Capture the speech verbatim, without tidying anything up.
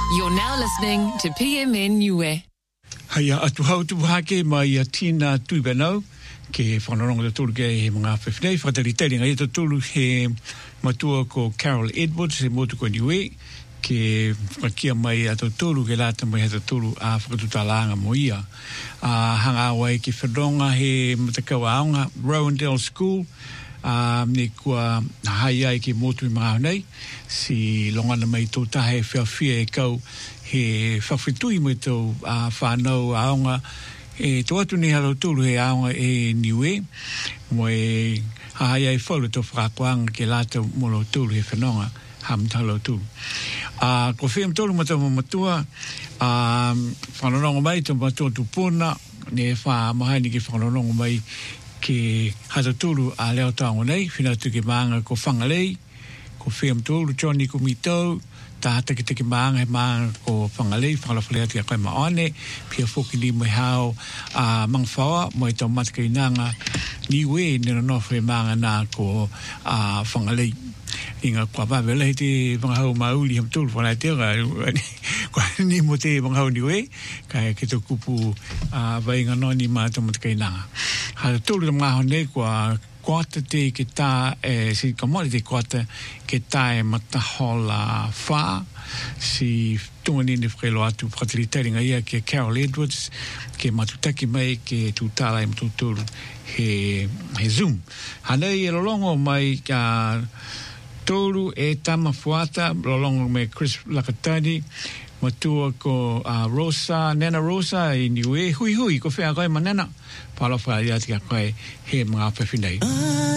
You're now listening to P M N Niue. Haya atu hau tu hake mai a tina tui benau ke whanarong da tulu ke he mga whiwhinei whakatari ngai ta tulu he matua ko Carol Edwards he motu ko Niue ke whakia mai a tulu ke lata mai he tulu a whakatutalanga mo ia a hanga awai ke whanonga he matakawa aonga Rowendale School a um, ne kua hai ai ke motu i mga nei si longana mai tō tahe whiawhia e kau he whawhitui mai tō a whanau aonga e tō atu ni halo tūru he aonga e Niue mo e hai ai whaulu tō whakakuanga ke lata molo tūru he whanonga ham talo tūru a ko whiam tōru mata mo matua a whanonga mai tō matua tūpuna ne wha mahani ke whanonga mai ke hata tūru a leo tāngo nei whina tu ke maanga ko whangalei ko whiam tūru Johnny ko mitou ta hata ki teke maanga he maanga ko whangalei whangalawhalea tia koe maone pia whoki ni mai hao a mangwhawa mo e tau mataka inanga Niue nina nofu he maanga nā ko a whangalei inga kua pāwela he te wangahau mauli ham tūru whanai te kua ni mo te wangahau Niue kai ke tō kupu a wainga noni mā tau mataka inanga hata tūru ta mga hone kua kota te ke tā e si kamori te kota ke tā e matahola wha si tungani ni whakelo atu whakatiritari ia ke Carol Edwards ke matutaki mai ke tūtala e matuturu he, he Zoom hanei e lolongo mai ka tōru e tama fuata lolongo me Chris Lakatani matua ko uh, Rosa, Nana Rosa i Niue hui hui ko whea koe manana pala whea ia tika koe he mga whewhinei.